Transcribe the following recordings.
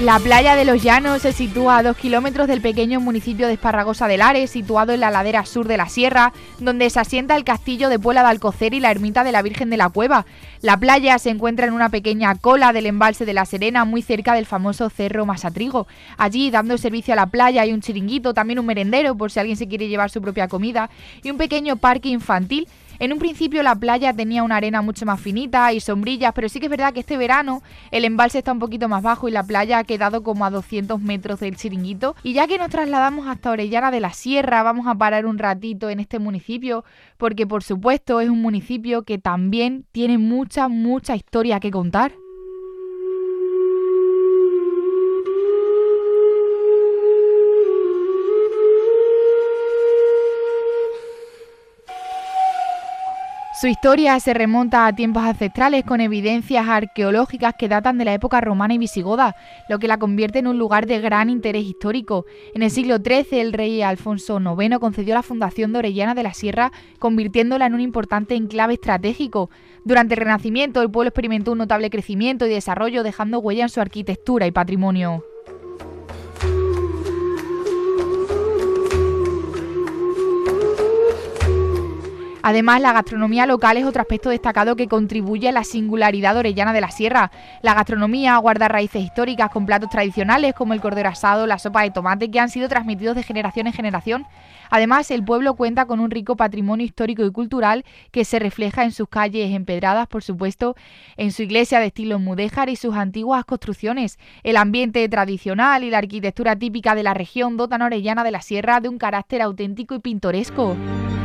La playa de los Llanos se sitúa a 2 kilómetros del pequeño municipio de Esparragosa de Lares, situado en la ladera sur de la sierra, donde se asienta el castillo de Puebla de Alcocer y la ermita de la Virgen de la Cueva. La playa se encuentra en una pequeña cola del embalse de la Serena, muy cerca del famoso Cerro Masatrigo. Allí, dando servicio a la playa, hay un chiringuito, también un merendero, por si alguien se quiere llevar su propia comida, y un pequeño parque infantil. En un principio la playa tenía una arena mucho más finita y sombrillas, pero sí que es verdad que este verano el embalse está un poquito más bajo y la playa ha quedado como a 200 metros del chiringuito. Y ya que nos trasladamos hasta Orellana de la Sierra, vamos a parar un ratito en este municipio, porque por supuesto es un municipio que también tiene mucha historia que contar. Su historia se remonta a tiempos ancestrales con evidencias arqueológicas que datan de la época romana y visigoda, lo que la convierte en un lugar de gran interés histórico. En el siglo XIII, el rey Alfonso IX concedió la fundación de Orellana de la Sierra, convirtiéndola en un importante enclave estratégico. Durante el Renacimiento, el pueblo experimentó un notable crecimiento y desarrollo, dejando huella en su arquitectura y patrimonio. Además, la gastronomía local es otro aspecto destacado que contribuye a la singularidad de Orellana de la Sierra. La gastronomía guarda raíces históricas con platos tradicionales como el cordero asado, la sopa de tomate, que han sido transmitidos de generación en generación. Además, el pueblo cuenta con un rico patrimonio histórico y cultural que se refleja en sus calles empedradas, por supuesto, en su iglesia de estilo mudéjar y sus antiguas construcciones. El ambiente tradicional y la arquitectura típica de la región dotan a Orellana de la Sierra de un carácter auténtico y pintoresco.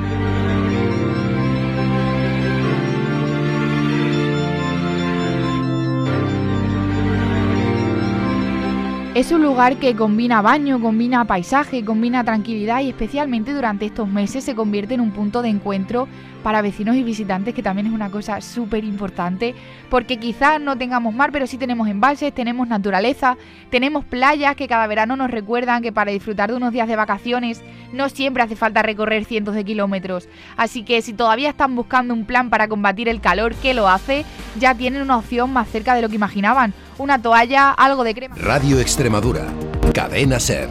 Es un lugar que combina baño, combina paisaje, combina tranquilidad y especialmente durante estos meses se convierte en un punto de encuentro para vecinos y visitantes, que también es una cosa súper importante, porque quizás no tengamos mar, pero sí tenemos embalses, tenemos naturaleza, tenemos playas que cada verano nos recuerdan que para disfrutar de unos días de vacaciones no siempre hace falta recorrer cientos de kilómetros. Así que si todavía están buscando un plan para combatir el calor que lo hace, ya tienen una opción más cerca de lo que imaginaban. Una toalla, algo de crema. Radio Extremadura, Cadena SER.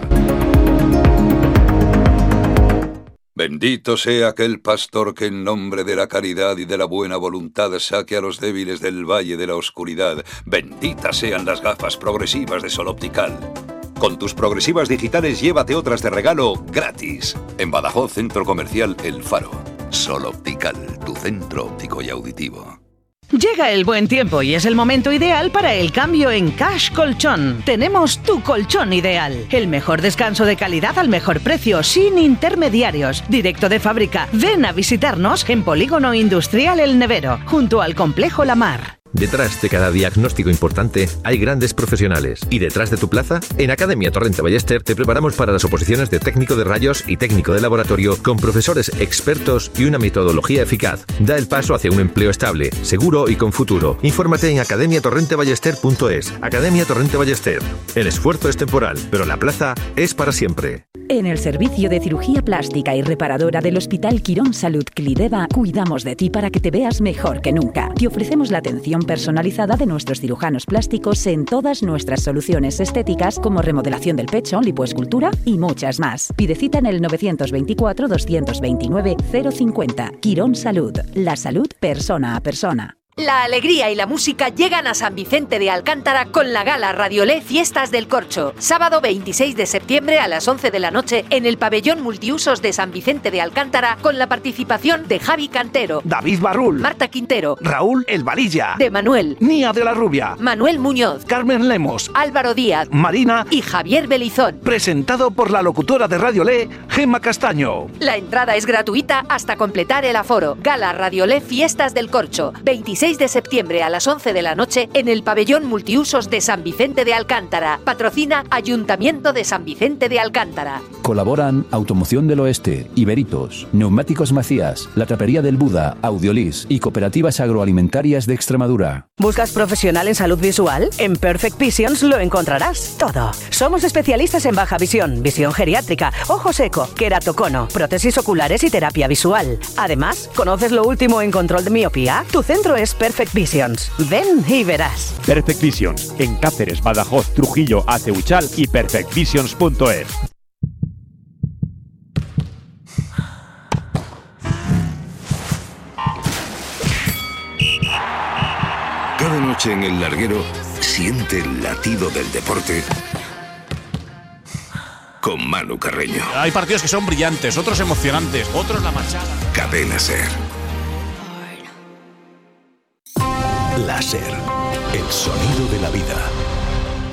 Bendito sea aquel pastor que en nombre de la caridad y de la buena voluntad saque a los débiles del valle de la oscuridad. Benditas sean las gafas progresivas de Sol Optical. Con tus progresivas digitales llévate otras de regalo gratis. En Badajoz, Centro Comercial El Faro. Sol Optical, tu centro óptico y auditivo. Llega el buen tiempo y es el momento ideal para el cambio en Cash Colchón. Tenemos tu colchón ideal. El mejor descanso de calidad al mejor precio, sin intermediarios. Directo de fábrica. Ven a visitarnos en Polígono Industrial El Nevero, junto al Complejo La Mar. Detrás de cada diagnóstico importante hay grandes profesionales. ¿Y detrás de tu plaza? En Academia Torrente Ballester te preparamos para las oposiciones de técnico de rayos y técnico de laboratorio con profesores expertos y una metodología eficaz. Da el paso hacia un empleo estable, seguro y con futuro. Infórmate en academiatorrenteballester.es. Academia Torrente Ballester. El esfuerzo es temporal, pero la plaza es para siempre. En el servicio de cirugía plástica y reparadora del Hospital Quirón Salud Clideva cuidamos de ti para que te veas mejor que nunca. Te ofrecemos la atención personalizada de nuestros cirujanos plásticos en todas nuestras soluciones estéticas como remodelación del pecho, lipoescultura y muchas más. Pide cita en el 924 229 050. Quirón Salud. La salud persona a persona. La alegría y la música llegan a San Vicente de Alcántara con la gala Radiolé Fiestas del Corcho. Sábado 26 de septiembre a las 11 de la noche en el pabellón multiusos de San Vicente de Alcántara con la participación de Javi Cantero, David Barrul, Marta Quintero, Raúl El Valilla, de Manuel, Nia de la Rubia, Manuel Muñoz, Carmen Lemos, Álvaro Díaz, Marina y Javier Belizón. Presentado por la locutora de Radiolé, Gemma Castaño. La entrada es gratuita hasta completar el aforo. Gala Radiolé Fiestas del Corcho. 26 de septiembre a las 11 de la noche en el pabellón multiusos de San Vicente de Alcántara. Patrocina Ayuntamiento de San Vicente de Alcántara. Colaboran Automoción del Oeste, Iberitos, Neumáticos Macías, La Trapería del Buda, Audiolis y Cooperativas Agroalimentarias de Extremadura. ¿Buscas profesional en salud visual? En Perfect Visions lo encontrarás todo. Somos especialistas en baja visión, visión geriátrica, ojo seco, queratocono, prótesis oculares y terapia visual. Además, ¿conoces lo último en control de miopía? Tu centro es es Perfect Visions. Ven y verás. Perfect Visions, en Cáceres, Badajoz, Trujillo, Aceuchal y perfectvisions.es. Cada noche en el larguero, siente el latido del deporte con Manu Carreño. Hay partidos que son brillantes, otros emocionantes, otros la machada. Cadena SER. La SER, el sonido de la vida.